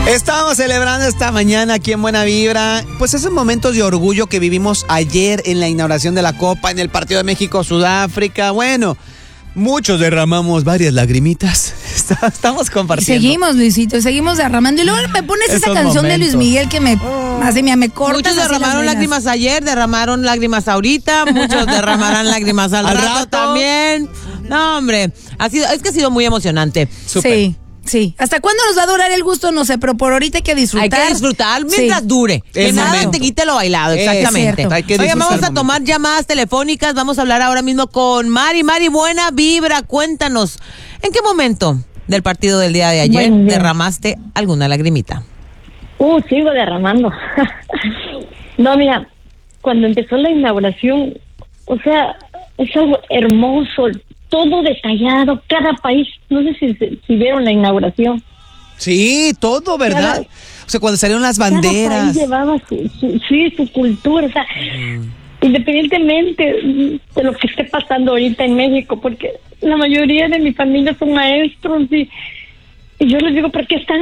Estábamos celebrando esta mañana aquí en Buena Vibra, pues esos momentos de orgullo que vivimos ayer en la inauguración de la Copa, en el partido de México-Sudáfrica. Bueno, muchos derramamos varias lagrimitas. Estamos compartiendo. Seguimos, Luisito, seguimos derramando. Y luego me pones esa canción momentos de Luis Miguel que me corta. Muchos derramaron lágrimas ayer, derramaron lágrimas ahorita, muchos derramarán lágrimas al rato también. No, hombre, es que ha sido muy emocionante. Súper. Sí. ¿Hasta cuándo nos va a durar el gusto? No sé, pero por ahorita hay que disfrutar. Hay que disfrutar mientras dure. Que nada te quite lo bailado, exactamente. Oigan, vamos a tomar llamadas telefónicas. Vamos a hablar ahora mismo con Mari. Mari, Buena Vibra, cuéntanos, ¿en qué momento del partido del día de ayer derramaste alguna lagrimita? Sigo derramando. No, mira, cuando empezó la inauguración, o sea, es algo hermoso, todo detallado, cada país, no sé si vieron la inauguración. Sí, todo, ¿verdad? O sea, cuando salieron las banderas. Cada país llevaba su cultura, o sea, independientemente de lo que esté pasando ahorita en México, porque la mayoría de mi familia son maestros y yo les digo, ¿por qué están